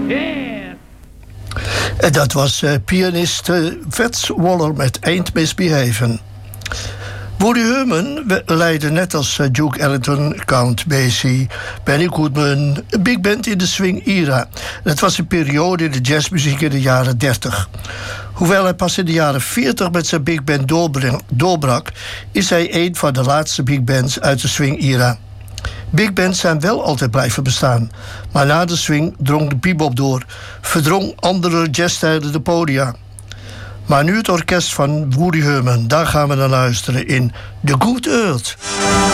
En dat was pianist Fats Waller met Ain't Misbehavin'. Woody Herman leidde net als Duke Ellington, Count Basie, Benny Goodman een big band in de swing-era. Het was een periode in de jazzmuziek in de jaren 30. Hoewel hij pas in de jaren 40 met zijn big band doorbrak, is hij een van de laatste big bands uit de swing-era. Big bands zijn wel altijd blijven bestaan, maar na de swing drong de bebop door, verdrong andere jazzstijlen de podia. Maar nu het orkest van Woody Herman, daar gaan we naar luisteren in The Good Earth.